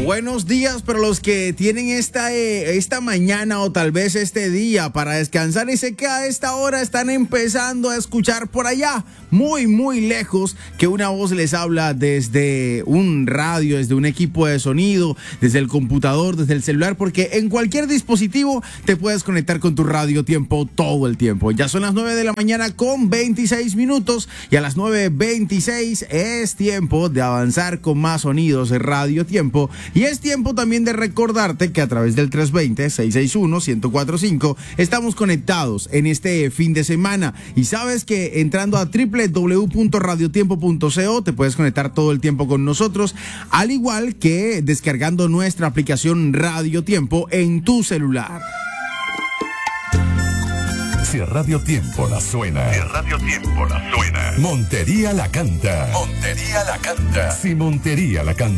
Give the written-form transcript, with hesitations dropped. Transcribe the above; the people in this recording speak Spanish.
Buenos días para los que tienen esta mañana o tal vez este día para descansar y sé que a esta hora están empezando a escuchar por allá, muy lejos, que una voz les habla desde un radio, desde un equipo de sonido, desde el computador, desde el celular, porque en cualquier dispositivo te puedes conectar con tu Radio Tiempo todo el tiempo. Ya son las 9 de la mañana con 26 minutos y a las 9:26 es tiempo de avanzar con más sonidos de Radio Tiempo y es tiempo también de recordarte que a través del 320-661-1045 estamos conectados en este fin de semana y sabes que entrando a www.radiotiempo.co te puedes conectar todo el tiempo con nosotros, al igual que descargando nuestra aplicación Radio Tiempo en tu celular. Si Radio Tiempo la suena. Si Radio Tiempo la suena. Montería la canta. Montería la canta. Si Montería la canta.